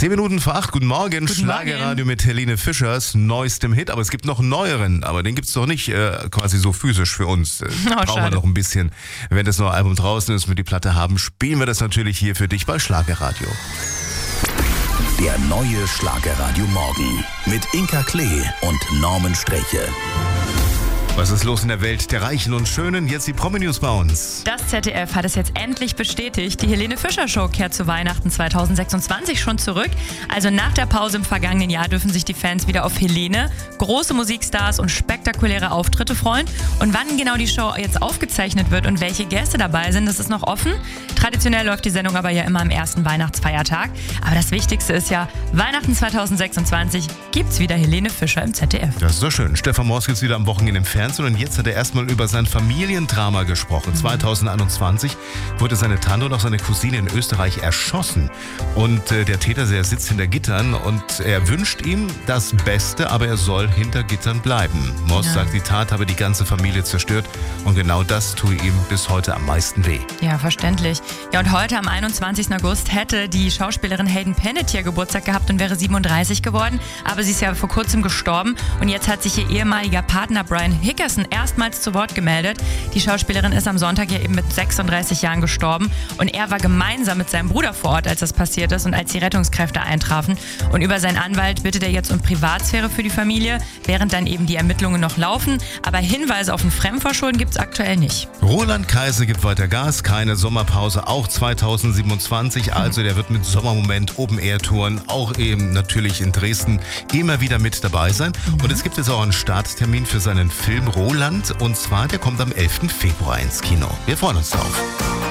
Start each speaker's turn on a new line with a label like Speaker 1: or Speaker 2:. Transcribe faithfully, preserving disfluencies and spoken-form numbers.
Speaker 1: Zehn Minuten vor acht, guten Morgen,
Speaker 2: Guten
Speaker 1: Schlagerradio
Speaker 2: Morgen.
Speaker 1: mit Helene Fischers neuestem Hit, aber es gibt noch einen neueren, aber den gibt's doch nicht äh, quasi so physisch für uns. Äh,
Speaker 2: Oh,
Speaker 1: brauchen wir
Speaker 2: schade.
Speaker 1: noch ein bisschen. Wenn das neue Album draußen ist, wir die Platte haben, spielen wir das natürlich hier für dich bei Schlagerradio.
Speaker 3: Der neue Schlagerradio Morgen mit Inka Klee und Norman Sträche.
Speaker 1: Was ist los in der Welt der Reichen und Schönen? Jetzt die Promi-News bei uns.
Speaker 2: Das Z D F hat es jetzt endlich bestätigt. Die Helene Fischer Show kehrt zu Weihnachten zwanzig sechsundzwanzig schon zurück. Also nach der Pause im vergangenen Jahr dürfen sich die Fans wieder auf Helene, große Musikstars und spektakuläre Auftritte freuen. Und wann genau die Show jetzt aufgezeichnet wird und welche Gäste dabei sind, das ist noch offen. Traditionell läuft die Sendung aber ja immer am ersten Weihnachtsfeiertag. Aber das Wichtigste ist ja, Weihnachten zwanzig sechsundzwanzig gibt's wieder Helene Fischer im Z D F.
Speaker 1: Das ist doch schön. Stefan Moss gibt's wieder am Wochenende im Fernsehen und jetzt hat er erstmal über sein Familiendrama gesprochen. zwanzig einundzwanzig wurde seine Tante und auch seine Cousine in Österreich erschossen. Und äh, der Täter, der sitzt hinter Gittern und er wünscht ihm das Beste, aber er soll hinter Gittern bleiben. Moss
Speaker 2: Ja.
Speaker 1: sagt, die Tat habe die ganze Familie zerstört und genau das tue ihm bis heute am meisten weh.
Speaker 2: Ja, verständlich. Ja, und heute am einundzwanzigsten August hätte die Schauspielerin Hayden Panettiere Geburtstag gehabt und wäre siebenunddreißig geworden. Aber sie ist ja vor kurzem gestorben und jetzt hat sich ihr ehemaliger Partner Brian Hickerson erstmals zu Wort gemeldet. Die Schauspielerin ist am Sonntag ja eben mit sechsunddreißig Jahren gestorben und er war gemeinsam mit seinem Bruder vor Ort, als das passiert ist und als die Rettungskräfte eintrafen. Und über seinen Anwalt bittet er jetzt um Privatsphäre für die Familie, während dann eben die Ermittlungen noch laufen. Aber Hinweise auf ein Fremdverschulden gibt es aktuell nicht.
Speaker 1: Roland Kaiser gibt weiter Gas, keine Sommerpause, auch zwanzig siebenundzwanzig. Also der wird mit Sommermoment Open-Air-Touren, auch eben natürlich in Dresden, immer wieder mit dabei sein. Und es gibt jetzt auch einen Starttermin für seinen Film Roland. Und zwar, der kommt am elften Februar ins Kino. Wir freuen uns drauf.